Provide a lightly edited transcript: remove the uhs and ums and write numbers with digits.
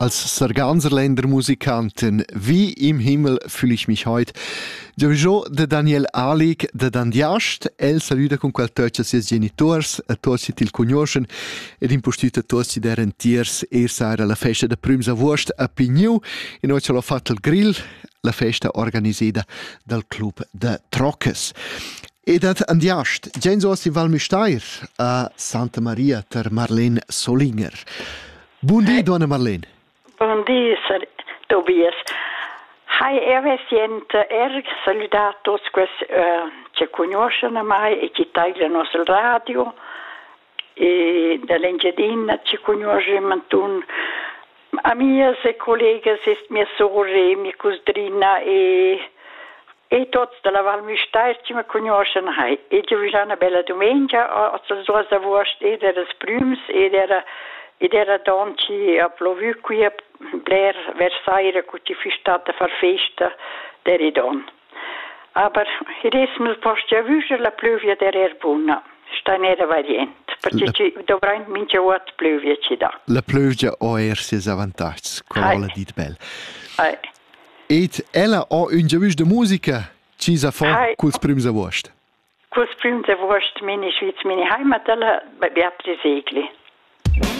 als Sarganserländer Musikanten. Wie im Himmel fühle ich mich heute. Giorgio de Daniel Alig de Dandiast, el saluda con quel touch ses genitors, a tots il conoscen, ed impostut a tots deren tiers era la festa de Prüms August a Pignou, e noi ce l'ho fatto il grill, la festa organisata dal club de Troccas. Ed andiast, genzo si Val Müstair a Santa Maria ter Marlene Solinger. Buondì, donna Marlene. Buondì, Tobias. Hai evesiente salutat tots quels che conoscono mai e che tagliano sul radio e dall'Engiadina ci conosciamo un amici e colleghi, mia sorella, mia cugina e tutti della Val Müstair ci mi conoscono. E ci ho una bella domenica a Salzosa Wurst ed era Prüms ed era donci a plovu qui a Blair Versailles che ci fu stata far festa deri don. Aber adesso mi posso avere la pluvia era buona. Sta nera variante, perché ci dovrà mince vuot pluvia ci dà. La pluvia o ses avantags, quella dit bel. Ed ella o un giavis de musica ci sa fa culs Prüms August. Culs Prüms August, mini Schweiz, mini Heimat, alla Beatrice Egli.